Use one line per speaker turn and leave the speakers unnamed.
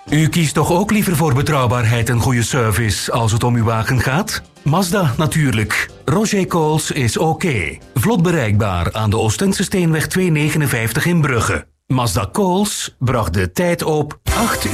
U kiest toch ook liever voor betrouwbaarheid en goede service als het om uw wagen gaat? Mazda natuurlijk. Roger Coles is oké. Vlot bereikbaar aan de Oostense Steenweg 259 in Brugge. Mazda Coles bracht de tijd op 8